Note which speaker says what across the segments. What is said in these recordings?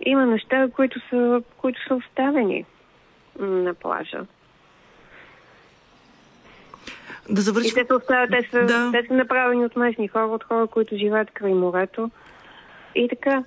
Speaker 1: Има неща, които са оставени на плажа.
Speaker 2: Да завършим.
Speaker 1: И те се оставят, те са направени от местни хора, от хора, които живеят край морето. И така.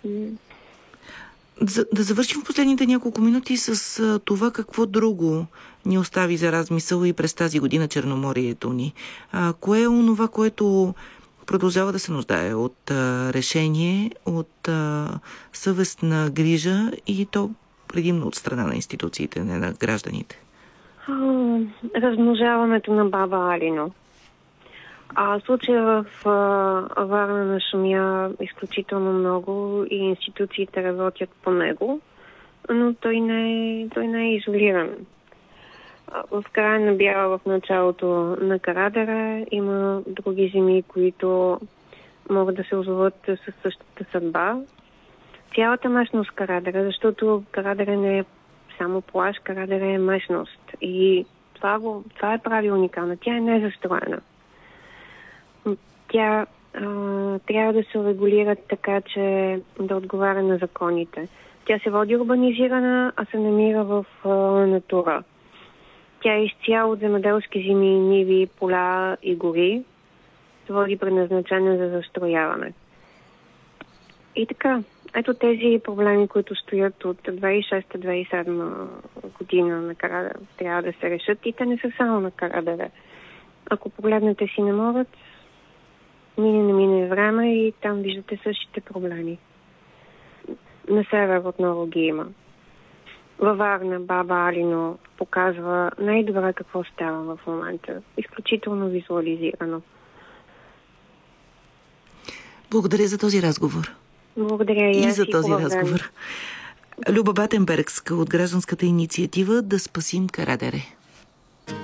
Speaker 2: Да завършим в последните няколко минути с това какво друго ни остави за размисъл и през тази година Черноморието ни. Кое е онова, което продължава да се нуждае от решение, от съвестна грижа и то предимно от страна на институциите, не на гражданите?
Speaker 1: Размножаването на баба Алино. Случая в Варна нашумя изключително много и институциите работят по него, но той не е изолиран. В края на Бяла, в началото на Карадара има други земи, които могат да се озоват със същата съдба. Цялата местност Карадара, защото Карадара не е само плаж, Карадара е местност. И това е прави уникална. Тя е незастроена. Тя трябва да се регулира така, че да отговаря на законите. Тя се води урбанизирана, а се намира в натура. Тя е изцяло от земеделски земи, ниви, поля и гори. Се води предназначена за застрояване. И така, ето тези проблеми, които стоят от 2006-2007 година на Карадара, трябва да се решат и те не са само на Карадара. Ако погледнете си на морец, мине време и там виждате същите проблеми. На север отново ги има. Във Варна баба Алино показва най-добре какво става в момента. Изключително визуализирано.
Speaker 2: Благодаря за този разговор.
Speaker 1: Благодаря
Speaker 2: и за този разговор. Люба Батенбергска от гражданската инициатива "Да спасим Карадере".